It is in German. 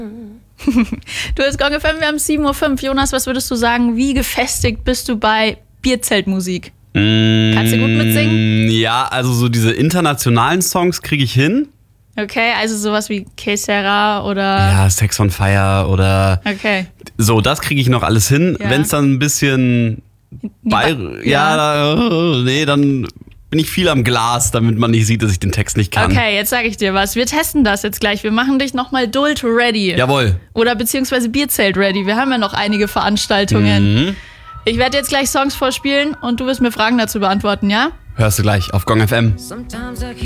Du hast Gong FM, wir haben 7:05 Uhr. Jonas, was würdest du sagen, wie gefestigt bist du bei Bierzeltmusik? Kannst du gut mitsingen? Ja, also so diese internationalen Songs kriege ich hin. Okay, also sowas wie Que Sera oder... Ja, Sex on Fire oder... Okay. So, das kriege ich noch alles hin. Ja. Wenn es dann ein bisschen... nee, dann bin ich viel am Glas, damit man nicht sieht, dass ich den Text nicht kann. Okay, jetzt sage ich dir was. Wir testen das jetzt gleich. Wir machen dich nochmal Duld ready. Jawohl. Oder beziehungsweise Bierzelt ready. Wir haben ja noch einige Veranstaltungen. Mhm. Ich werde jetzt gleich Songs vorspielen und du wirst mir Fragen dazu beantworten, ja? Hörst du gleich auf Gong FM.